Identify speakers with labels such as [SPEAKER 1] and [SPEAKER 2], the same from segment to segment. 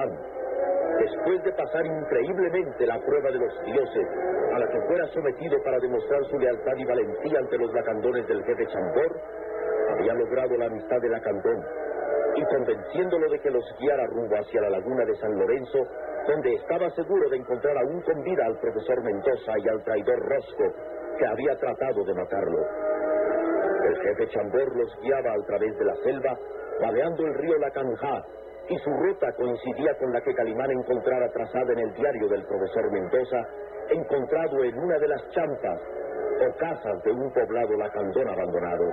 [SPEAKER 1] Calimán, después de pasar increíblemente la prueba de los dioses, a la que fuera sometido para demostrar su lealtad y valentía ante los lacandones del jefe Chambord, había logrado la amistad de Lacandón, y convenciéndolo de que los guiara rumbo hacia la laguna de San Lorenzo, donde estaba seguro de encontrar aún con vida al profesor Mendoza y al traidor Rosco, que había tratado de matarlo. El jefe Chambord los guiaba a través de la selva, vadeando el río Lacanjá, y su ruta coincidía con la que Calimán encontrara trazada en el diario del profesor Mendoza, encontrado en una de las champas o casas de un poblado lacandón abandonado.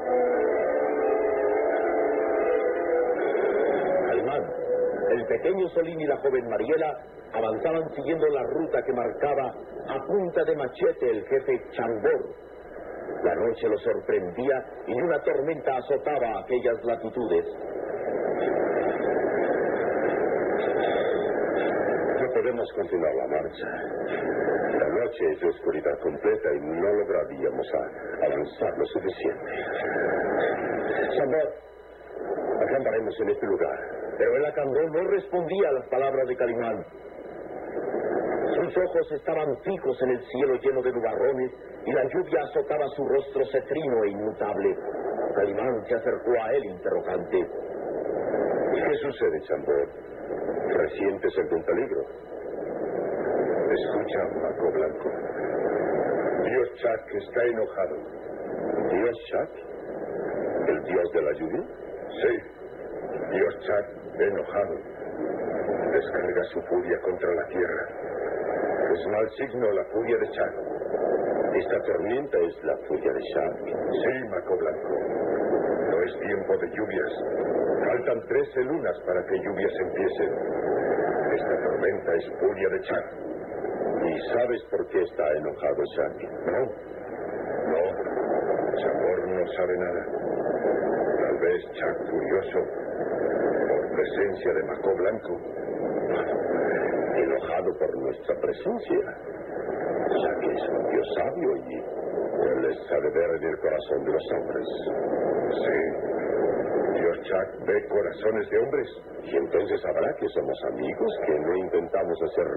[SPEAKER 1] Calimán, el pequeño Solín y la joven Mariela avanzaban siguiendo la ruta que marcaba a punta de machete el jefe Chambord. La noche los sorprendía y una tormenta azotaba aquellas latitudes.
[SPEAKER 2] No podemos continuar la marcha. La noche es de oscuridad completa y no lograríamos avanzar lo suficiente.
[SPEAKER 1] Chambord,
[SPEAKER 2] acamparemos en este lugar.
[SPEAKER 1] Pero el lacandón no respondía a las palabras de Calimán. Sus ojos estaban fijos en el cielo lleno de nubarrones y la lluvia azotaba su rostro cetrino e inmutable. Calimán se acercó a él interrogante.
[SPEAKER 2] ¿Qué sucede, Chambord? ¿Resientes algún peligro? Escucha, Maco Blanco. Dios Chac está enojado.
[SPEAKER 1] ¿Dios Chac?
[SPEAKER 2] ¿El dios de la lluvia? Sí. Dios Chac enojado. Descarga su furia contra la tierra. Es mal signo la furia de Chac.
[SPEAKER 1] Esta tormenta es la furia de Chac.
[SPEAKER 2] Sí, Maco Blanco. No es tiempo de lluvias. Faltan 13 lunas para que lluvias empiecen. Esta tormenta es furia de Chac.
[SPEAKER 1] ¿Y sabes por qué está enojado Chac?
[SPEAKER 2] No. Chambord no sabe nada. Tal vez Chac furioso por presencia de Maco Blanco.
[SPEAKER 1] Enojado por nuestra presencia. Chac es un dios sabio y
[SPEAKER 2] él sabe ver en el corazón de los hombres. Sí. Dios Chac ve corazones de hombres.
[SPEAKER 1] Y entonces sabrá que somos amigos, que no intentamos hacer